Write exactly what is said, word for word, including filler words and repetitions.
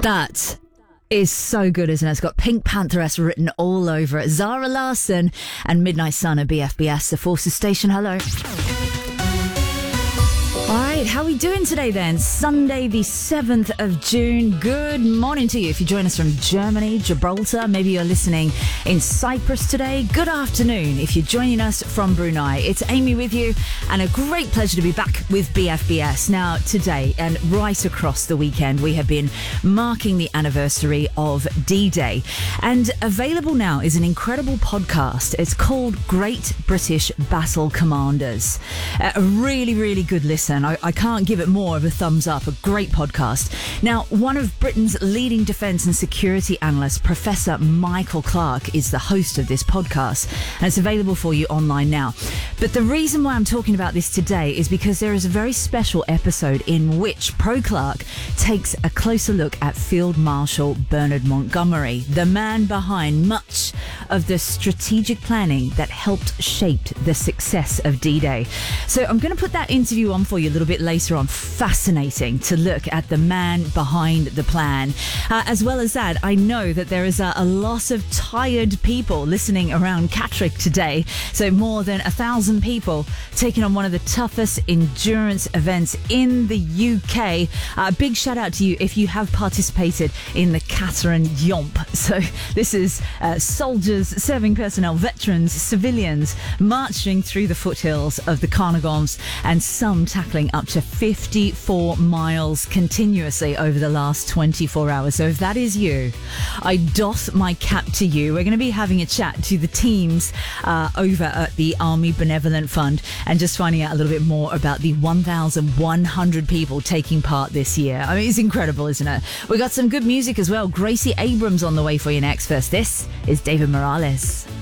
That is so good, isn't it? It's got Pink Pantheress written all over it. Zara Larsson and Midnight Sun at B F B S, the Forces Station. Hello. All right, how are we doing today then? Sunday the seventh of June. Good morning to you. If you join us from Germany, Gibraltar, maybe you're listening in Cyprus today. Good afternoon if you're joining us from Brunei. It's Amy with you, and a great pleasure to be back with B F B S. Now, today and right across the weekend, we have been marking the anniversary of D-Day. And available now is an incredible podcast. It's called Great British Battle Commanders. A really, really good listen. I, I can't give it more of a thumbs up. A great podcast. Now, one of Britain's leading defence and security analysts, Professor Michael Clarke, is the host of this podcast, and it's available for you online now. But the reason why I'm talking about this today is because there is a very special episode in which Pro Clarke takes a closer look at Field Marshal Bernard Montgomery, the man behind much of the strategic planning that helped shape the success of D-Day. So I'm going to put that interview on for you a little bit later on. Fascinating to look at the man behind the plan. Uh, as well as that, I know that there is a, a lot of tired people listening around Catterick today. So more than a thousand people taking on one of the toughest endurance events in the U K. Uh, big shout out to you if you have participated in the Catherine Yomp. So this is uh, soldiers, serving personnel, veterans, civilians marching through the foothills of the Cairngorms, and some tackling up to fifty-four miles continuously over the last twenty-four hours. So if that is you, I doff my cap to you. We're going to be having a chat to the teams uh, over at the Army Benevolent Fund and just finding out a little bit more about the one thousand one hundred people taking part this year. I mean, it's incredible, isn't it? We got some good music as well. Gracie Abrams on the way for you next. First, this is David Morales.